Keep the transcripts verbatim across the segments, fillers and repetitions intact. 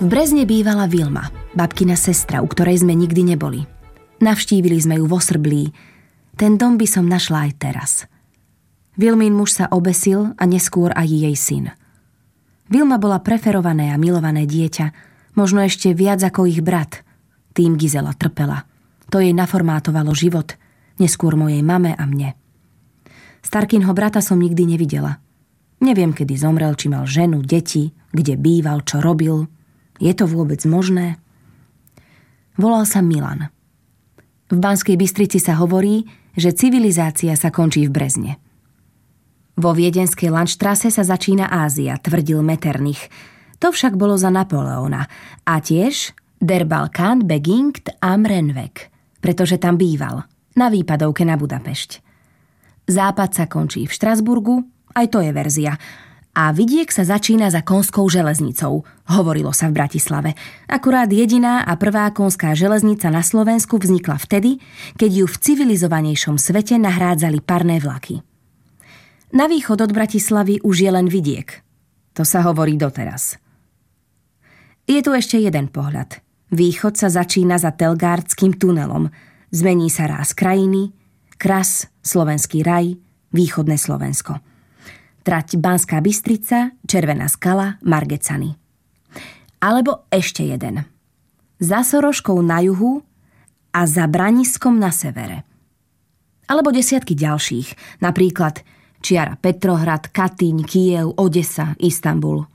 V Brezne bývala Vilma, babkina sestra, u ktorej sme nikdy neboli. Navštívili sme ju vo Srblí. Ten dom by som našla aj teraz. Vilmín muž sa obesil a neskôr aj jej syn. Vilma bola preferované a milované dieťa, možno ešte viac ako ich brat. Tým Gizela trpela. To jej naformátovalo život, neskôr mojej mame a mne. Starkinho brata som nikdy nevidela. Neviem, kedy zomrel, či mal ženu, deti, kde býval, čo robil. Je to vôbec možné? Volal sa Milan. V Banskej Bystrici sa hovorí, že civilizácia sa končí v Brezne. Vo viedenskej Landstrasse sa začína Ázia, tvrdil Metternich. To však bolo za Napoleóna. A tiež der Balkán beginnt am Rennweg, pretože tam býval, na výpadovke na Budapešť. Západ sa končí v Štrasburgu, aj to je verzia. A vidiek sa začína za konskou železnicou, hovorilo sa v Bratislave. Akurát jediná a prvá konská železnica na Slovensku vznikla vtedy, keď ju v civilizovanejšom svete nahrádzali parné vlaky. Na východ od Bratislavy už je len vidiek. To sa hovorí doteraz. Je tu ešte jeden pohľad. Východ sa začína za Telgardským tunelom. Zmení sa ráz krajiny, Kras, Slovenský raj, východné Slovensko. Trať Banská Bystrica, Červená Skala, Margecany. Alebo ešte jeden. Za Soroškou na juhu a za Braniskom na severe. Alebo desiatky ďalších, napríklad čiara Petrohrad, Katyň, Kyjev, Odesa, Istanbul.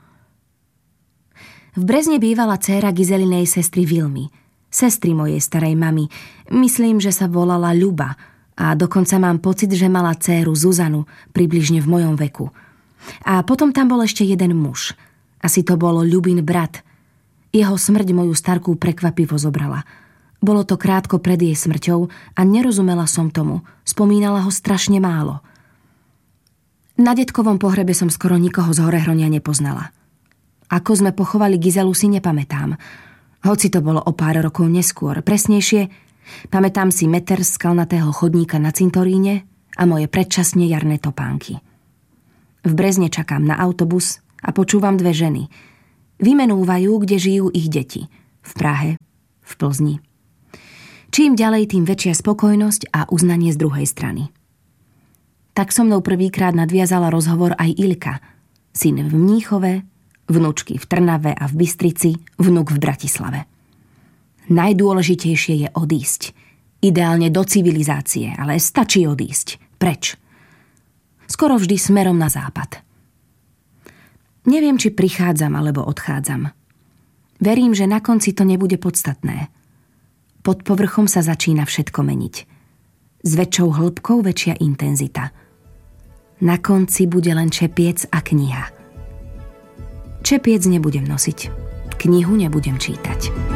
V Brezne bývala dcéra Gizelinej sestry Vilmy, sestry mojej starej mamy. Myslím, že sa volala Ľuba a dokonca mám pocit, že mala dcéru Zuzanu, približne v mojom veku. A potom tam bol ešte jeden muž. Asi to bol Ľubin brat. Jeho smrť moju starku prekvapivo zobrala. Bolo to krátko pred jej smrťou a nerozumela som tomu. Spomínala ho strašne málo. Na detkovom pohrebe som skoro nikoho z Horehronia nepoznala. Ako sme pochovali Gizelu, si nepamätám. Hoci to bolo o pár rokov neskôr. Presnejšie, pamätám si meter skalnatého chodníka na cintoríne a moje predčasne jarné topánky. V Brezne čakám na autobus a počúvam dve ženy. Vymenúvajú, kde žijú ich deti. V Prahe, v Plzni. Čím ďalej, tým väčšia spokojnosť a uznanie z druhej strany. Tak so mnou prvýkrát nadviazala rozhovor aj Ilka. Syn v Mníchove, vnúčky v Trnave a v Bystrici, vnuk v Bratislave. Najdôležitejšie je odísť. Ideálne do civilizácie, ale stačí odísť. Preč? Skoro vždy smerom na západ. Neviem, či prichádzam alebo odchádzam. Verím, že na konci to nebude podstatné. Pod povrchom sa začína všetko meniť. S väčšou hĺbkou väčšia intenzita. Na konci bude len čepiec a kniha. Čepiec nebudem nosiť. Knihu nebudem čítať.